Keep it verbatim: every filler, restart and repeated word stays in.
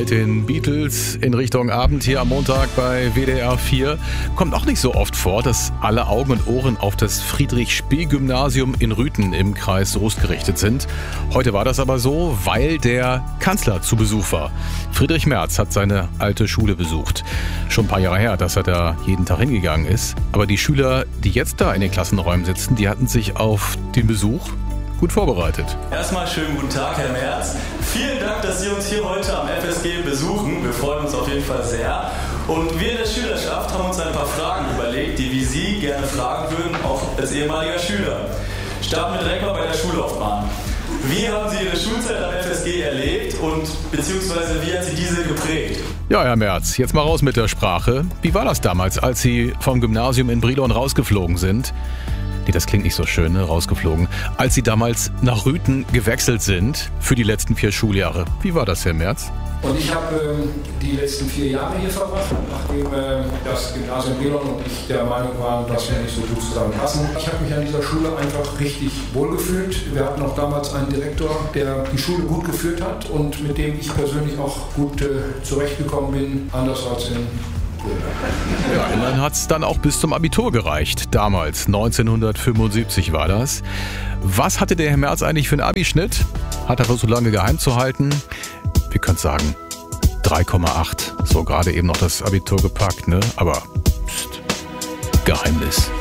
mit den Beatles in Richtung Abend hier am Montag bei W D R vier. Kommt auch nicht so oft vor, dass alle Augen und Ohren auf das Friedrich-Spee-Gymnasium in Rüthen im Kreis Soest gerichtet sind. Heute war das aber so, weil der Kanzler zu Besuch war. Friedrich Merz hat seine alte Schule besucht. Schon ein paar Jahre her, dass er da jeden Tag hingegangen ist. Aber die Schüler, die jetzt da in den Klassenräumen sitzen, die hatten sich auf den Besuch gut vorbereitet. Erstmal schönen guten Tag, Herr Merz. Vielen Dank, dass Sie uns hier heute am F S G besuchen. Wir freuen uns auf jeden Fall sehr. Und wir in der Schülerschaft haben uns ein paar Fragen überlegt, die wir Sie gerne fragen würden, auch als ehemaliger Schüler. Starten wir direkt mal bei der Schullaufbahn. Wie haben Sie Ihre Schulzeit am F S G erlebt und beziehungsweise wie hat Sie diese geprägt? Ja, Herr Merz, jetzt mal raus mit der Sprache. Wie war das damals, als Sie vom Gymnasium in Brilon rausgeflogen sind? Nee, das klingt nicht so schön, ne? Rausgeflogen. Als Sie damals nach Rüthen gewechselt sind für die letzten vier Schuljahre. Wie war das, Herr Merz? Und ich habe ähm, die letzten vier Jahre hier verbracht, nachdem äh, das Gymnasium Brilon und ich der Meinung waren, dass wir nicht so gut zusammenpassen. Ich habe mich an dieser Schule einfach richtig wohlgefühlt. Wir hatten auch damals einen Direktor, der die Schule gut geführt hat und mit dem ich persönlich auch gut äh, zurechtgekommen bin, anders als in Ja, immerhin hat es dann auch bis zum Abitur gereicht. Damals, neunzehnhundertfünfundsiebzig war das. Was hatte der Herr Merz eigentlich für einen Abischnitt? Hat er versucht, so lange geheim zu halten? Wir können sagen, drei Komma acht. So gerade eben noch das Abitur gepackt, ne? Aber pst, Geheimnis.